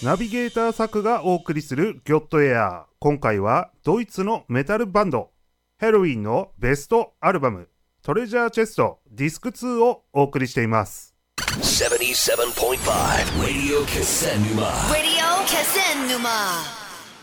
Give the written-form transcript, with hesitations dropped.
ナビゲーター作がお送りするギョットエア。今回はドイツのメタルバンドヘロウィンのベストアルバムトレジャーチェストディスク2をお送りしています。 77.5 Radio Casenuma. Radio Casenuma.